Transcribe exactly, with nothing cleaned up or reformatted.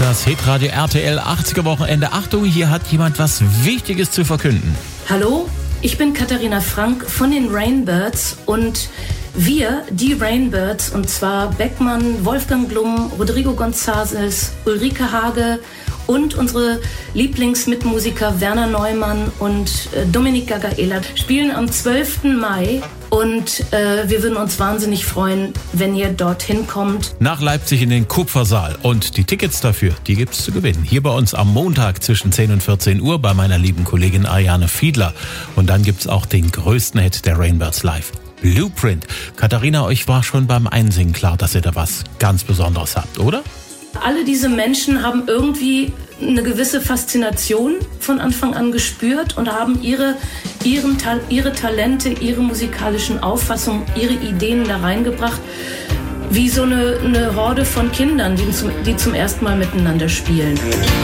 Das Hitradio R T L achtziger Wochenende. Achtung, hier hat jemand was Wichtiges zu verkünden. Hallo, ich bin Katharina Frank von den Rainbirds und wir, die Rainbirds, und zwar Beckmann, Wolfgang Blum, Rodrigo González, Ulrike Hage und unsere Lieblingsmitmusiker Werner Neumann und äh, Dominik Gagaela, spielen am zwölften Mai und äh, wir würden uns wahnsinnig freuen, wenn ihr dorthin kommt. Nach Leipzig in den Kupfersaal. Und die Tickets dafür, die gibt's zu gewinnen. Hier bei uns am Montag zwischen zehn und vierzehn Uhr bei meiner lieben Kollegin Ariane Fiedler. Und dann gibt's auch den größten Hit der Rainbirds live. Blueprint. Katharina, euch war schon beim Einsingen klar, dass ihr da was ganz Besonderes habt, oder? Alle diese Menschen haben irgendwie eine gewisse Faszination von Anfang an gespürt und haben ihre, ihren, ihre Talente, ihre musikalischen Auffassungen, ihre Ideen da reingebracht, wie so eine, eine Horde von Kindern, die zum, die zum ersten Mal miteinander spielen.